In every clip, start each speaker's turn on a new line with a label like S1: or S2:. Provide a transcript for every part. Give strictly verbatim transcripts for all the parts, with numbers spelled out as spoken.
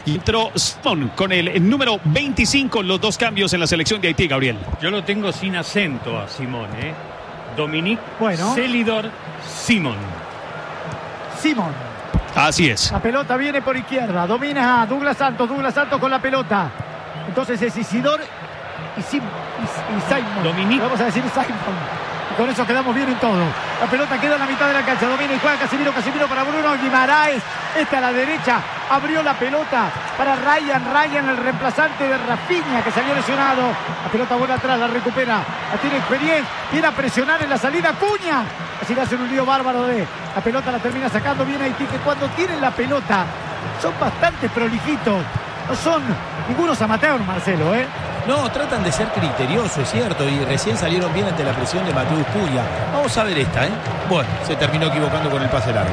S1: Y entró Simón con el número veinticinco, los dos cambios en la selección de Haití, Gabriel.
S2: Yo lo tengo sin acento a Simón, ¿eh? Dominique
S3: bueno.
S2: Celidor Simón.
S3: Simón.
S1: Así es.
S3: La pelota viene por izquierda. Domina a Douglas Santos. Douglas Santos con la pelota. Entonces es Isidor y, Sim, y, y Simon.
S2: Dominique.
S3: Vamos a decir Simon. Y con eso quedamos bien en todo. La pelota queda en la mitad de la cancha. Domina y juega Casimiro. Casimiro para Bruno Guimaraes. Este a la derecha. Abrió la pelota para Ryan. Ryan, el reemplazante de Rafinha, que salió lesionado. La pelota vuelve atrás. La recupera. La tiene experiencia. Viene a presionar en la salida. Cuña. Así le hacen un lío bárbaro de... La pelota la termina sacando bien Haití, que cuando tienen la pelota son bastante prolijitos. No son ningunos amateurs, Marcelo, ¿eh?
S4: No, tratan de ser criteriosos, es cierto, y recién salieron bien ante la presión de Mateus Cunha. Vamos a ver esta, ¿eh? Bueno, se terminó equivocando con el pase largo.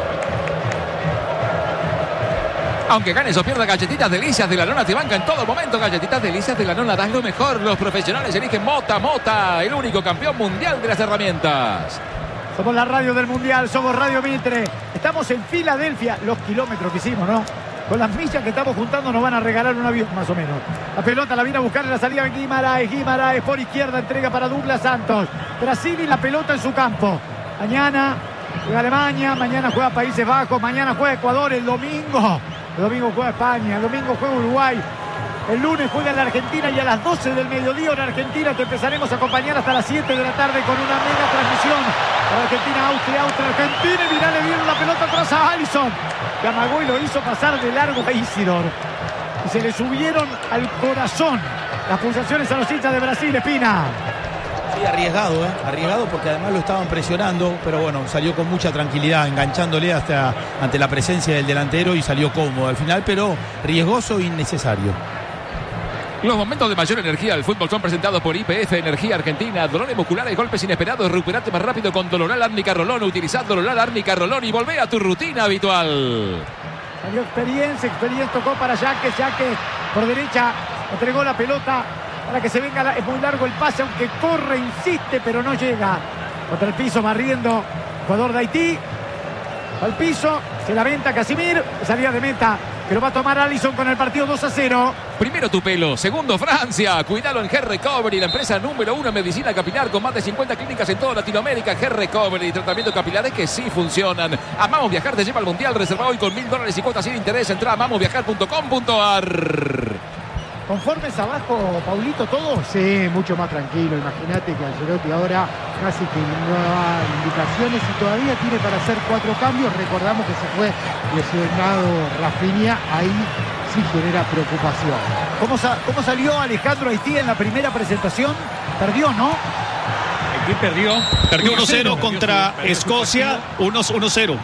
S5: Aunque ganes o pierdas, Galletitas Delicias de la Lona te banca en todo momento. Galletitas Delicias de la Lona, das lo mejor. Los profesionales eligen Mota, Mota, el único campeón mundial de las herramientas.
S3: Somos la radio del Mundial, somos Radio Mitre. Estamos en Filadelfia, los kilómetros que hicimos, ¿no? Con las millas que estamos juntando nos van a regalar un avión, más o menos. La pelota la viene a buscar en la salida de Guimaraes. Guimaraes por izquierda, entrega para Douglas Santos. Brasil y la pelota en su campo. Mañana juega Alemania, mañana juega Países Bajos, mañana juega Ecuador, el domingo. El domingo juega España, el domingo juega Uruguay. El lunes juega la Argentina y a las doce del mediodía en Argentina te empezaremos a acompañar hasta las siete de la tarde con una mega transmisión para Argentina, Austria, Austria, Argentina. Y mirá, le dieron la pelota atrás a Alisson, que amagó y lo hizo pasar de largo a Isidor. Y se le subieron al corazón las pulsaciones a los hinchas de Brasil, Espina.
S4: Sí, arriesgado, ¿eh? Arriesgado porque además lo estaban presionando, pero bueno, salió con mucha tranquilidad, enganchándole hasta ante la presencia del delantero y salió cómodo al final, pero riesgoso e innecesario.
S5: Los momentos de mayor energía del fútbol son presentados por I P F Energía Argentina. Dolores musculares, golpes inesperados, recuperate más rápido con Doloral Árnica Rolón. Utilizad Doloral Árnica Rolón y volvé a tu rutina habitual.
S3: Salió Experiencia, Experiencia tocó para Yaques, Yaques por derecha, entregó la pelota para que se venga, la, es muy largo el pase, aunque corre, insiste, pero no llega. Contra el piso, barriendo, jugador de Haití. Al piso, se la venta Casimir, salida de meta, que lo va a tomar Alisson con el partido dos a cero.
S5: Primero tu pelo, segundo Francia. Cuidado en Hair Recovery, la empresa número uno en medicina capilar con más de cincuenta clínicas en toda Latinoamérica. Hair Recovery, tratamientos capilares que sí funcionan. Amamos Viajar te lleva al Mundial. Reserva hoy con mil dólares y cuotas sin interés. Entra a amamos viajar punto com punto a r.
S3: ¿Conformes abajo, Paulito, todo?
S6: Sí, mucho más tranquilo. Imagínate que Ancelotti ahora casi que no da indicaciones y todavía tiene para hacer cuatro cambios. Recordamos que se fue lesionado Rafinha, ahí sí genera preocupación.
S3: ¿Cómo, sa ¿Cómo salió Alejandro Haití en la primera presentación? Perdió, ¿no?
S2: Haití perdió.
S1: Perdió uno cero contra Escocia, uno cero.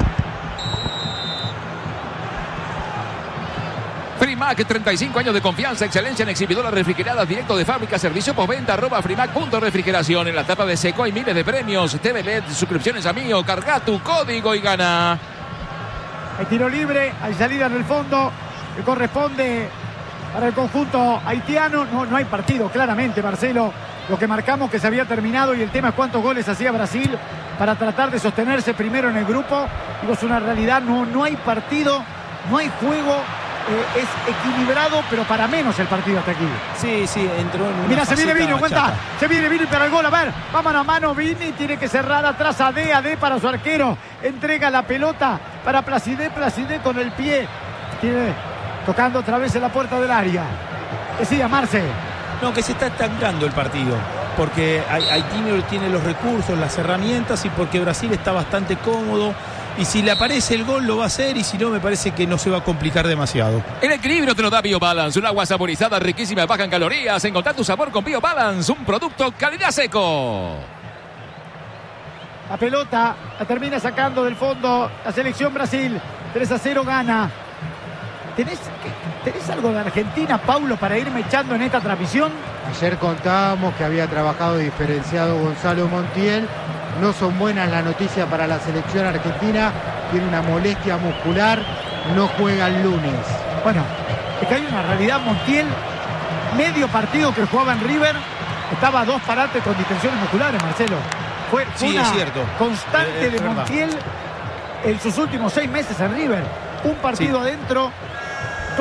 S5: Frimac, treinta y cinco años de confianza, excelencia en exhibidoras refrigeradas, directo de fábrica, servicio postventa, arroba frimac punto refrigeración. En la tapa de seco hay miles de premios, T V L E D, suscripciones a Mío, carga tu código y gana.
S3: Hay tiro libre, hay salida en el fondo, que corresponde para el conjunto haitiano. No, no hay partido, claramente, Marcelo. Lo que marcamos que se había terminado y el tema es cuántos goles hacía Brasil para tratar de sostenerse primero en el grupo. Digo, es una realidad, no, no hay partido, no hay juego. Eh, es equilibrado, pero para menos el partido hasta aquí.
S4: Sí, sí, entró en una
S3: Mira, se viene Vini, cuenta.
S4: chata.
S3: Se viene Vini para el gol. A ver, va mano a mano Vini. Tiene que cerrar atrás a D. A D para su arquero. Entrega la pelota para Placidé. Placidé con el pie. Tiene tocando otra vez en la puerta del área. Decía Marce.
S4: No, que se está estancando el partido. Porque Haití tiene los recursos, las herramientas y porque Brasil está bastante cómodo. Y si le aparece el gol lo va a hacer y si no me parece que no se va a complicar demasiado.
S5: El equilibrio te lo da BioBalance, un agua saborizada riquísima, baja en calorías. Encontrar tu sabor con BioBalance, un producto calidad seco.
S3: La pelota la termina sacando del fondo la selección Brasil. tres a cero gana. ¿Tenés, ¿Tenés algo de Argentina, Paulo, para irme echando en esta transmisión?
S6: Ayer contábamos que había trabajado diferenciado Gonzalo Montiel. No son buenas las noticias para la selección argentina. Tiene una molestia muscular. No juega el lunes.
S3: Bueno, es que hay una realidad. Montiel, medio partido que jugaba en River, estaba a dos parates con distensiones musculares, Marcelo. Fue, fue
S4: sí,
S3: una
S4: es cierto.
S3: constante
S4: es, es
S3: de Montiel en sus últimos seis meses en River. Un partido sí. adentro